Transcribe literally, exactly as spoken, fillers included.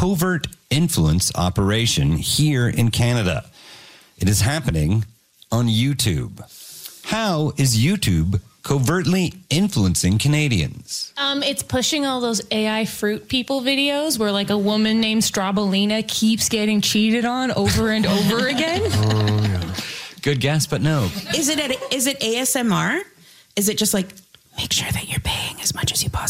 covert influence operation here in Canada. It is happening on YouTube. How is YouTube covertly influencing Canadians? Um, it's pushing all those A I fruit people videos where like a woman named Strawbellina keeps getting cheated on over and over again. Oh, yeah. Good guess, but no. Is it, is it A S M R? Is it just like, make sure that you're paying as much as you possibly